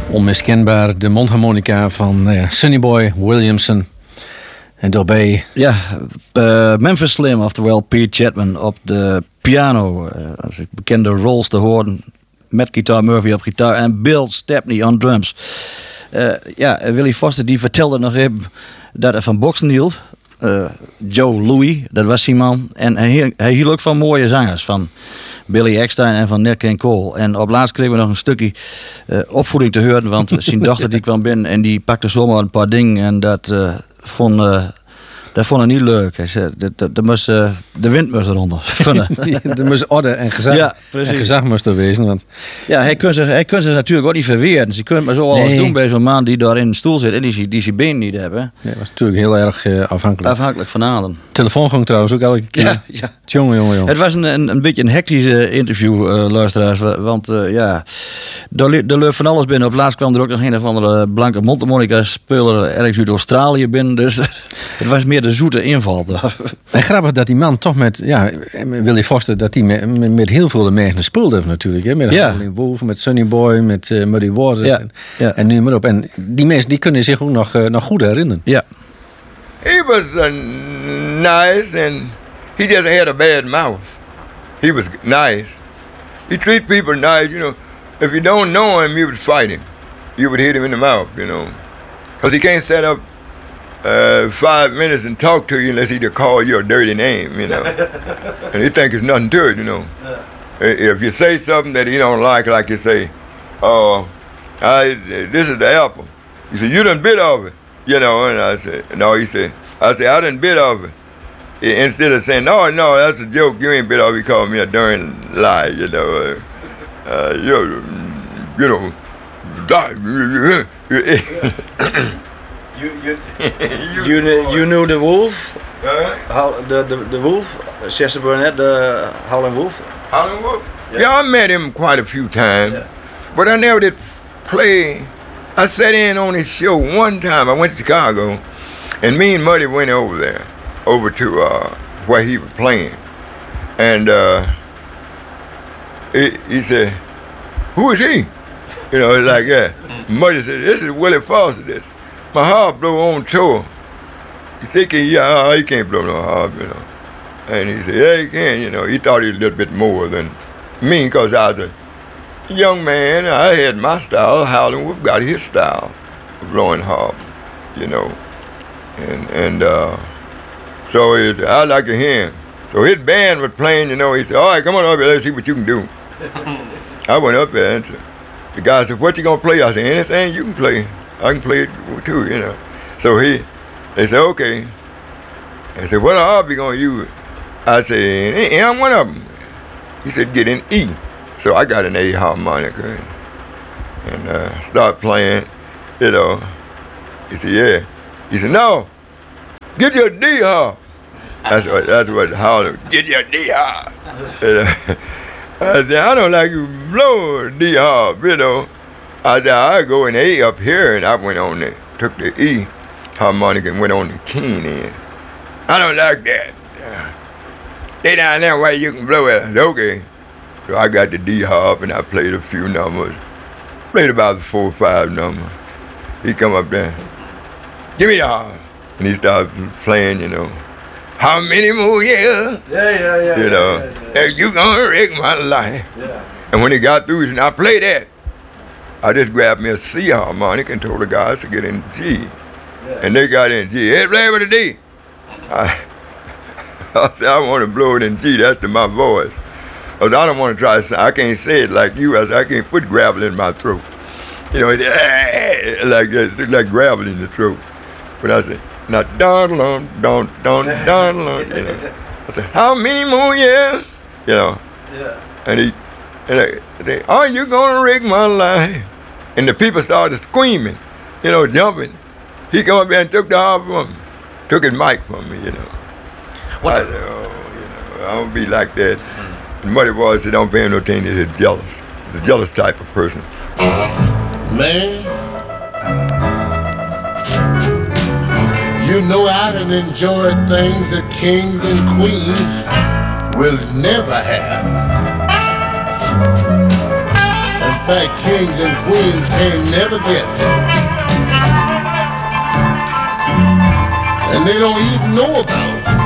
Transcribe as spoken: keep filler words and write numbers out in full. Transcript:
Onmiskenbaar de mondharmonica van uh, Sonny Boy Williamson. En daarbij... Ja, uh, Memphis Slim, oftewel Pete Chatman op de piano. Uh, als ik bekende roles te horen. Met Guitar Murphy op gitaar en Bill Stepney on drums. Uh, ja, Willie Foster die vertelde nog even dat hij van boksen hield. Uh, Joe Louis, dat was die man. En hij, hij hield ook van mooie zangers. Van Billy Eckstine en van Nat King Cole. En op laatst kregen we nog een stukje uh, opvoeding te horen. Want zijn dochter die kwam binnen en die pakte zomaar een paar dingen. En dat uh, vond... Uh, Dat vond hij niet leuk. Hij zei, de, de, de, moest, uh, de wind moest eronder. Er moest orde en gezag, ja, en gezag moest er wezen. Want... Ja, hij kon, zich, hij kon zich natuurlijk ook niet verweeren. Ze kunnen maar zo alles nee. doen bij zo'n man die daar in de stoel zit en die, die zijn been niet hebben. Nee, dat was natuurlijk heel erg uh, afhankelijk. Afhankelijk van adem. Telefoon ging trouwens ook elke keer. Ja, ja. Jongen, jongen, jongen. Het was een, een, een beetje een hectische interview, uh, luisteraars. Want uh, ja, er, er liep van alles binnen. Op laatst kwam er ook nog een of andere blanke mondharmonica-speler ergens uit Australië binnen. Dus het was meer de zoete inval daar. En grappig dat die man toch met, ja, Willie Foster, dat hij met, met, met heel veel mensen speelde natuurlijk. Hè? Met ja. Howlin' Wolf, met Sonny Boy, met uh, Muddy Waters ja. en, ja. en nu maar op. En die mensen die kunnen zich ook nog, uh, nog goed herinneren. Ja. He was uh, nice and he just had a bad mouth. He was nice. He treat people nice, you know. If you don't know him, you would fight him. You would hit him in the mouth, you know. Because he can't stand up uh, five minutes and talk to you unless he just call you a dirty name, you know. And he think it's nothing to it, you know. Yeah. If you say something that he don't like, like you say, oh, I, this is the apple. You say, you done bit of it. You know, and I said, no, he said, I said, I done bit of it. Instead of saying, no, no, that's a joke, you ain't bit of it, he called me a darn lie, you know. Uh, you, you know, die. you, you, you, knew, you knew the wolf? Uh, How, the, the, the wolf? Chester Burnett, the Howlin' Wolf? Howlin' Wolf? Yeah. yeah, I met him quite a few times, yeah. But I never did play. I sat in on his show one time. I went to Chicago, and me and Muddy went over there, over to uh, where he was playing. And uh, he, he said, who is he? You know, it's like that. Yeah. Muddy said, this is Willie Foster. This. My harp blow on tour. He said, yeah, oh, he can't blow no harp, you know. And he said, yeah, he can, you know. He thought he was a little bit more than me, because I was a young man. I had my style. Howlin' Wolf got his style of blowing harp, you know. And and uh, so it, I like to hear him. So his band was playing, you know. He said, all right, come on up here, let's see what you can do. I went up there, and the guy said, what you gonna play? I said, anything you can play. I can play it too, you know. So he, they said, okay. They said, what harp you gonna use? I said, hey, I'm one of them. He said, get an E. So I got an A harmonica and, and uh, started playing, you know. He said, yeah. He said, no, get your D harp. That's what, that's what Howlin', get your D harp. You know? I said, I don't like you blow D harp, you know. I said, I go in A up here, and I went on the, took the E harmonica and went on the keen end. I don't like that. Stay down there where you can blow it. I said, okay. So I got the D harp and I played a few numbers. Played about four or five numbers. He come up there, give me the harp. And he started playing, you know. How many more years? Yeah, yeah, yeah. You know, yeah, yeah, yeah. Are you gonna wreck my life? Yeah. And when he got through, he said, now play that. I just grabbed me a C harmonic and told the guys to get in G. Yeah. And they got in G. Hey, play with a D. I, I said, I want to blow it in G. That's to my voice. I said, I don't want to try to say, I can't say it like you. I said, I can't put gravel in my throat. You know, it's like that, it's like gravel in the throat. But I said, now, don, don, don, don, don, you know. I said, how many more years? You know. Yeah. And he, and I, they, are you gonna rig my life? And the people started screaming, you know, jumping. He come up there and took the harp from me, took his mic from me, you know. What? I said, oh, you know, I don't be like that. Mm-hmm. And Muddy Boy said, don't pay him no attention, he's jealous. He's a jealous type of person. Man, you know I done enjoyed things that kings and queens will never have. And fact kings and queens can't never get. And they don't even know about.